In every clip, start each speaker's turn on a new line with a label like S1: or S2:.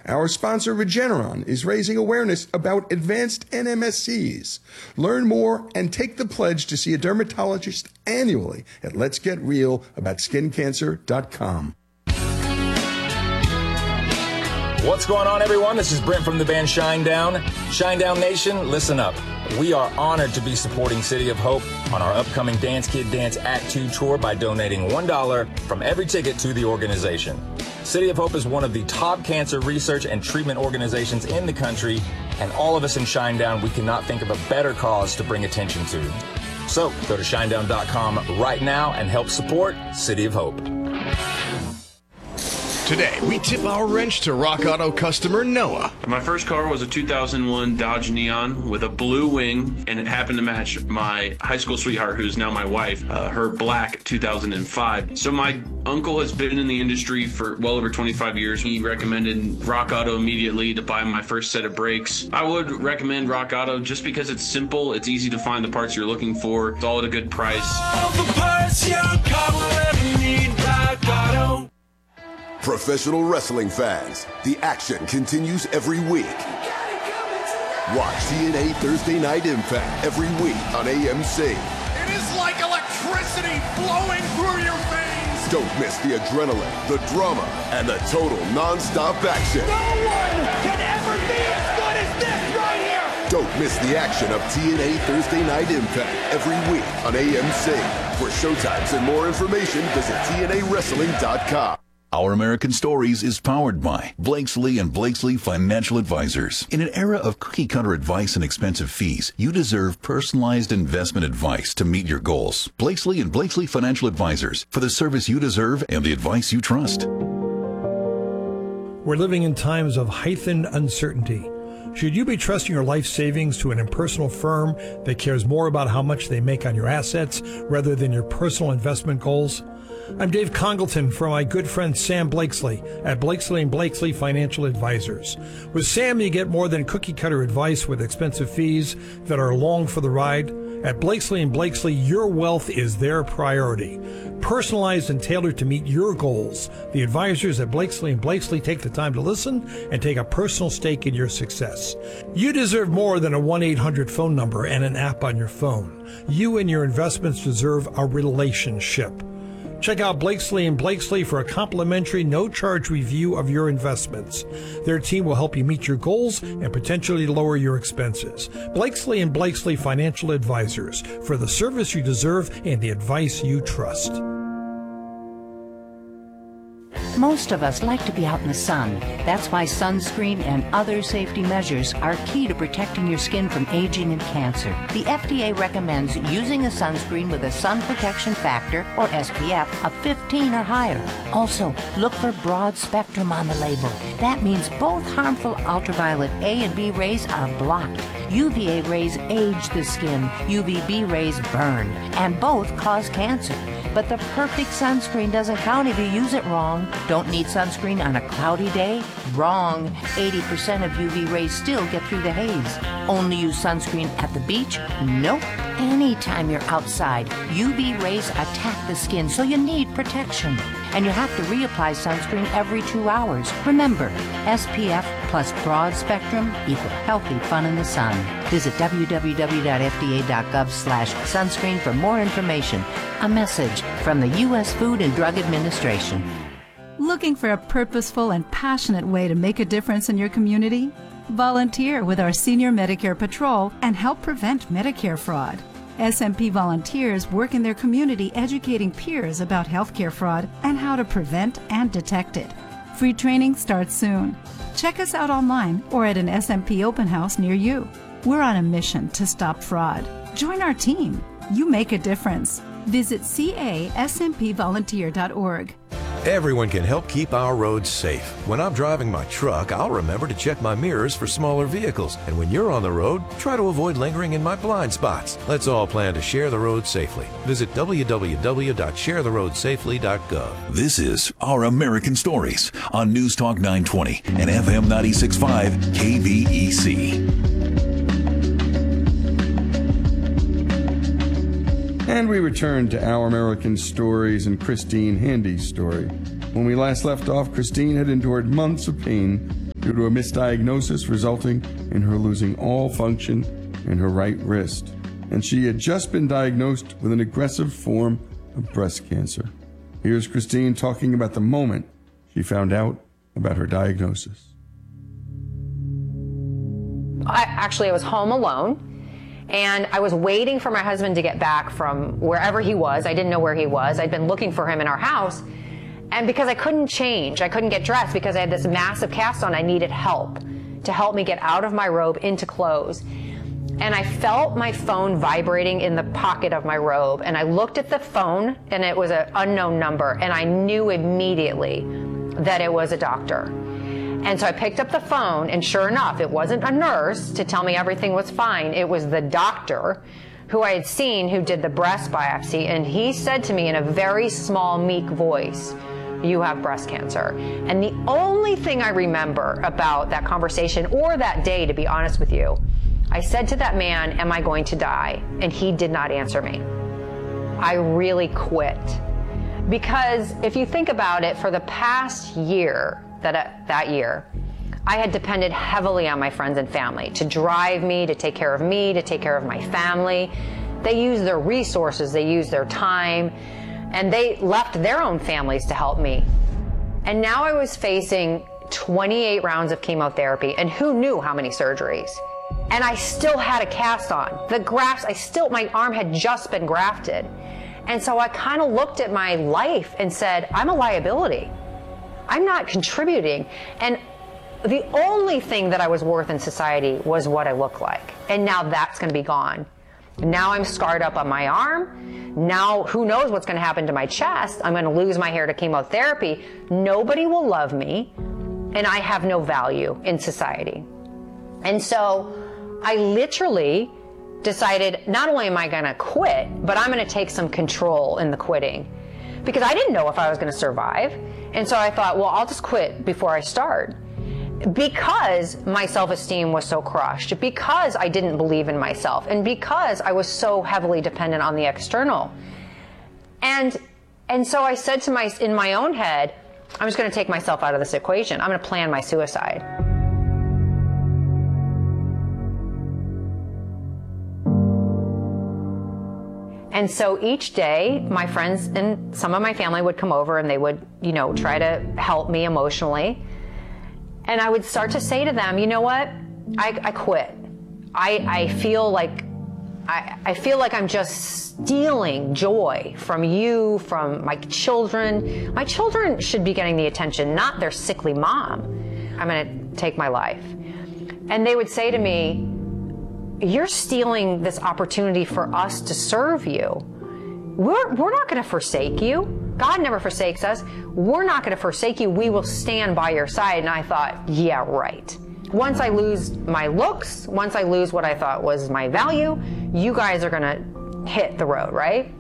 S1: Our sponsor, Regeneron, is raising awareness about advanced NMSCs. Learn more and take the pledge to see a dermatologist annually at letsgetrealaboutSkinCancer.com.
S2: What's going on, everyone? This is Brent from the band Shinedown. Shinedown Nation, listen up. We are honored to be supporting City of Hope on our upcoming Dance Kid Dance Act 2 tour by donating $1 from every ticket to the organization. City of Hope is one of the top cancer research and treatment organizations in the country, and all of us in Shinedown, we cannot think of a better cause to bring attention to. So go to shinedown.com right now and help support City of Hope.
S3: Today, we tip our wrench to Rock Auto customer Noah.
S4: My first car was a 2001 Dodge Neon with a blue wing, and it happened to match my high school sweetheart, who's now my wife, her black 2005. So my uncle has been in the industry for well over 25 years. He recommended Rock Auto immediately to buy my first set of brakes. I would recommend Rock Auto just because it's simple, it's easy to find the parts you're looking for, it's all at a good price. All the parts your car will ever need, Rock Auto.
S5: Professional wrestling fans, the action continues every week. Watch TNA Thursday Night Impact every week on AMC.
S6: It is like electricity flowing through your veins.
S5: Don't miss the adrenaline, the drama, and the total non-stop action.
S6: No one can ever be as good as this right here.
S5: Don't miss the action of TNA Thursday Night Impact every week on AMC. For showtimes and more information, visit TNAWrestling.com.
S7: Our American Stories is powered by Blakesley and Blakesley Financial Advisors. In an era of cookie-cutter advice and expensive fees, you deserve personalized investment advice to meet your goals. Blakesley and Blakesley Financial Advisors, for the service you deserve and the advice you trust.
S8: We're living in times of heightened uncertainty. Should you be trusting your life savings to an impersonal firm that cares more about how much they make on your assets rather than your personal investment goals? I'm Dave Congleton from my good friend Sam Blakesley at Blakesley & Blakesley Financial Advisors. With Sam, you get more than cookie-cutter advice with expensive fees that are along for the ride. At Blakesley & Blakesley, your wealth is their priority. Personalized and tailored to meet your goals, the advisors at Blakesley & Blakesley take the time to listen and take a personal stake in your success. You deserve more than a 1-800 phone number and an app on your phone. You and your investments deserve a relationship. Check out Blakesley & Blakesley for a complimentary, no-charge review of your investments. Their team will help you meet your goals and potentially lower your expenses. Blakesley & Blakesley Financial Advisors, for the service you deserve and the advice you trust.
S9: Most of us like to be out in the sun. That's why sunscreen and other safety measures are key to protecting your skin from aging and cancer. The FDA recommends using a sunscreen with a sun protection factor, or SPF, of 15 or higher. Also, look for broad spectrum on the label. That means both harmful ultraviolet A and B rays are blocked. UVA rays age the skin, UVB rays burn, and both cause cancer. But the perfect sunscreen doesn't count if you use it wrong. Don't need sunscreen on a cloudy day? Wrong. 80% of UV rays still get through the haze. Only use sunscreen at the beach? Nope. Anytime you're outside, UV rays attack the skin, so you need protection. And you have to reapply sunscreen every 2 hours. Remember, SPF plus broad spectrum equal healthy fun in the sun. Visit www.fda.gov/sunscreen for more information. A message from the U.S. Food and Drug Administration.
S10: Looking for a purposeful and passionate way to make a difference in your community? Volunteer with our Senior Medicare Patrol and help prevent Medicare fraud. SMP volunteers work in their community educating peers about healthcare fraud and how to prevent and detect it. Free training starts soon. Check us out online or at an SMP open house near you. We're on a mission to stop fraud. Join our team. You make a difference. Visit caSMPvolunteer.org.
S11: Everyone can help keep our roads safe. When I'm driving my truck, I'll remember to check my mirrors for smaller vehicles. And when you're on the road, try to avoid lingering in my blind spots. Let's all plan to share the road safely. Visit www.sharetheroadsafely.gov.
S7: This is Our American Stories on News Talk 920 and FM 96.5 KVEC.
S1: And we return to Our American Stories and Christine Handy's story. When we last left off, Christine had endured months of pain due to a misdiagnosis resulting in her losing all function in her right wrist. And she had just been diagnosed with an aggressive form of breast cancer. Here's Christine talking about the moment she found out about her diagnosis.
S12: I was home alone, and I was waiting for my husband to get back from wherever he was. I didn't know where he was. I'd been looking for him in our house, and because I couldn't change, I couldn't get dressed because I had this massive cast on, I needed help to help me get out of my robe into clothes. And I felt my phone vibrating in the pocket of my robe, and I looked at the phone, and it was an unknown number, and I knew immediately that it was a doctor. And so I picked up the phone, and sure enough, it wasn't a nurse to tell me everything was fine. It was the doctor who I had seen who did the breast biopsy, and he said to me in a very small, meek voice, "You have breast cancer." And the only thing I remember about that conversation, or that day, to be honest with you, I said to that man, "Am I going to die?" And he did not answer me. I really quit. Because if you think about it, for the past year, that year, I had depended heavily on my friends and family to drive me, to take care of me, to take care of my family. They used their resources, they used their time, and they left their own families to help me. And now I was facing 28 rounds of chemotherapy, and who knew how many surgeries. And I still had a cast on. The grafts, my arm had just been grafted. And so I kind of looked at my life and said, I'm a liability. I'm not contributing. And the only thing that I was worth in society was what I look like. And now that's going to be gone. Now I'm scarred up on my arm. Now who knows what's going to happen to my chest. I'm going to lose my hair to chemotherapy. Nobody will love me. And I have no value in society. And so I literally decided, not only am I going to quit, but I'm going to take some control in the quitting. Because I didn't know if I was going to survive. And so I thought, well, I'll just quit before I start. Because my self-esteem was so crushed, because I didn't believe in myself, and because I was so heavily dependent on the external. And so I said to in my own head, I'm just going to take myself out of this equation. I'm going to plan my suicide. And so each day, my friends and some of my family would come over and they would, try to help me emotionally. And I would start to say to them, you know what? I quit. I feel like I'm just stealing joy from you, from my children. My children should be getting the attention, not their sickly mom. I'm going to take my life. And they would say to me, you're stealing this opportunity for us to serve you. We're not going to forsake you. God never forsakes us. We're not going to forsake you. We will stand by your side. And I thought, yeah, right. Once I lose my looks, once I lose what I thought was my value, you guys are going to hit the road, right?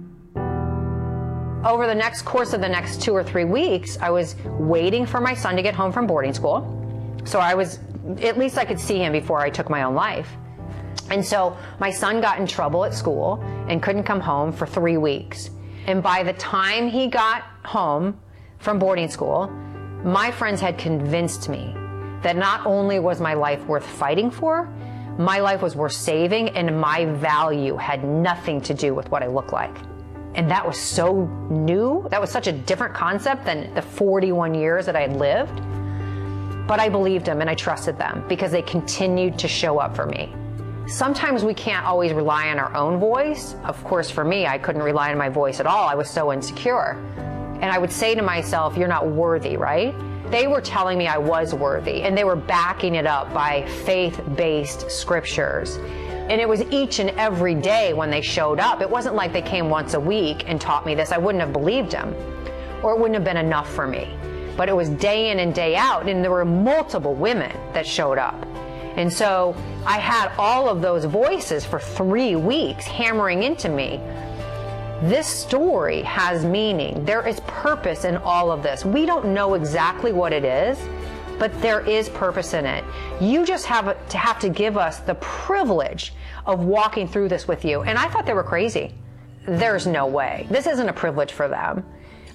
S12: Over the course of the next 2 or 3 weeks, I was waiting for my son to get home from boarding school. So at least I could see him before I took my own life. And so my son got in trouble at school and couldn't come home for 3 weeks. And by the time he got home from boarding school, my friends had convinced me that not only was my life worth fighting for, my life was worth saving, and my value had nothing to do with what I look like. And that was so new. That was such a different concept than the 41 years that I had lived. But I believed them and I trusted them because they continued to show up for me. Sometimes we can't always rely on our own voice. Of course, for me, I couldn't rely on my voice at all. I was so insecure. And I would say to myself, you're not worthy, right? They were telling me I was worthy, and they were backing it up by faith-based scriptures. And it was each and every day when they showed up. It wasn't like they came once a week and taught me this. I wouldn't have believed them, or it wouldn't have been enough for me. But it was day in and day out, and there were multiple women that showed up. And so I had all of those voices for 3 weeks hammering into me. This story has meaning. There is purpose in all of this. We don't know exactly what it is, but there is purpose in it. You just have to give us the privilege of walking through this with you. And I thought they were crazy. There's no way. This isn't a privilege for them.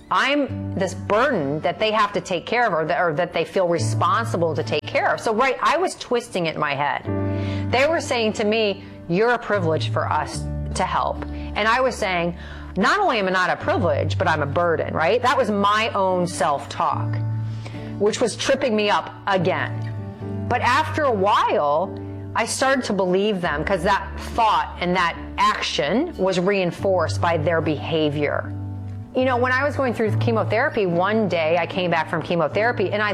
S12: I'm this burden that they have to take care of, or that they feel responsible to take care of. So, right, I was twisting it in my head. They were saying to me, you're a privilege for us to help. And I was saying, not only am I not a privilege, but I'm a burden, right? That was my own self-talk, which was tripping me up again. But after a while, I started to believe them, because that thought and that action was reinforced by their behavior. You know, when I was going through chemotherapy, one day I came back from chemotherapy and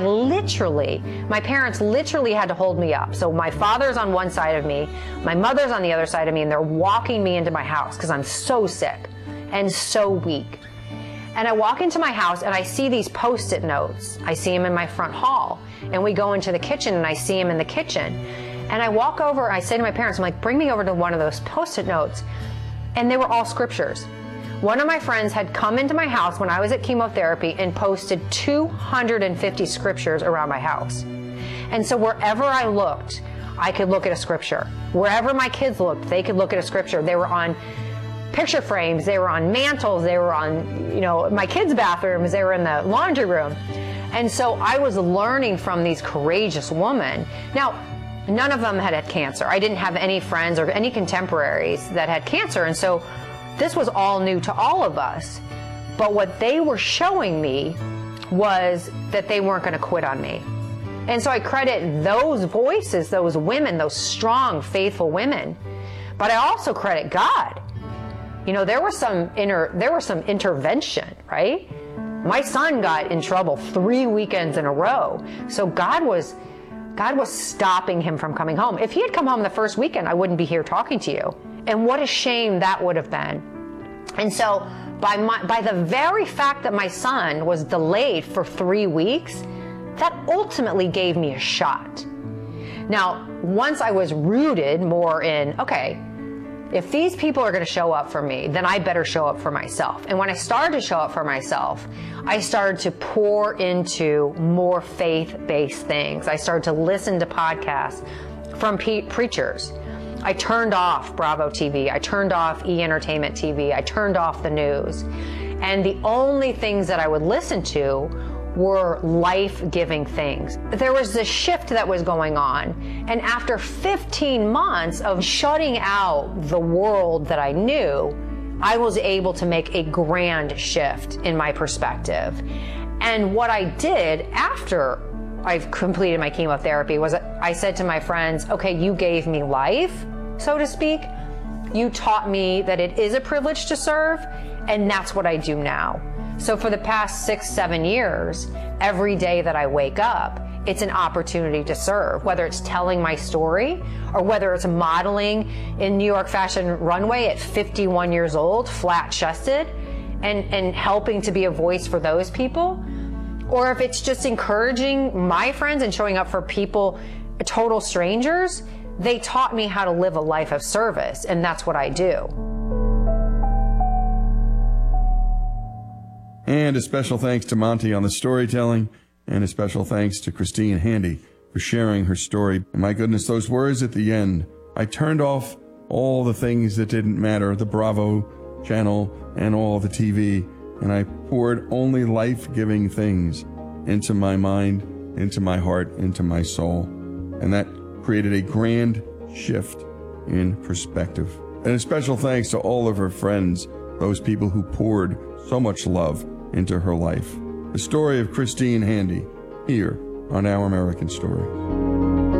S12: my parents literally had to hold me up. So my father's on one side of me, my mother's on the other side of me, and they're walking me into my house because I'm so sick and so weak. And I walk into my house and I see these Post-it notes. I see them in my front hall. And we go into the kitchen and I see them in the kitchen. And I walk over, I say to my parents, I'm like, bring me over to one of those Post-it notes. And they were all scriptures. One of my friends had come into my house when I was at chemotherapy and posted 250 scriptures around my house. And so wherever I looked, I could look at a scripture. Wherever my kids looked, they could look at a scripture. They were on picture frames, they were on mantles, they were on, you know, my kids' bathrooms, they were in the laundry room. And so I was learning from these courageous women. Now, none of them had had cancer. I didn't have any friends or any contemporaries that had cancer, and so this was all new to all of us. But what they were showing me was that they weren't going to quit on me. And so I credit those voices, those women, those strong, faithful women. But I also credit God. You know, there was some intervention, right? My son got in trouble 3 weekends in a row. So God was stopping him from coming home. If he had come home the first weekend, I wouldn't be here talking to you. And what a shame that would have been. And so by the very fact that my son was delayed for 3 weeks, that ultimately gave me a shot. Now, once I was rooted more in, okay, if these people are going to show up for me, then I better show up for myself. And when I started to show up for myself, I started to pour into more faith-based things. I started to listen to podcasts from preachers. I turned off Bravo TV. I turned off E! Entertainment TV. I turned off the news. And the only things that I would listen to were life-giving things. There was this shift that was going on, and after 15 months of shutting out the world that I knew, I was able to make a grand shift in my perspective. And what I did after I've completed my chemotherapy was I said to my friends, okay, you gave me life, so to speak. You taught me that it is a privilege to serve, and that's what I do now. So for the past 6-7 years, every day that I wake up, it's an opportunity to serve, whether it's telling my story or whether it's modeling in New York Fashion Runway at 51 years old, flat-chested, and helping to be a voice for those people. Or if it's just encouraging my friends and showing up for people, total strangers, they taught me how to live a life of service, and that's what I do.
S1: And a special thanks to Monty on the storytelling, and a special thanks to Christine Handy for sharing her story. And my goodness, those words at the end. I turned off all the things that didn't matter, the Bravo channel and all the TV, and I poured only life-giving things into my mind, into my heart, into my soul. And that created a grand shift in perspective. And a special thanks to all of her friends, those people who poured so much love into her life. The story of Christine Handy, here on Our American Story.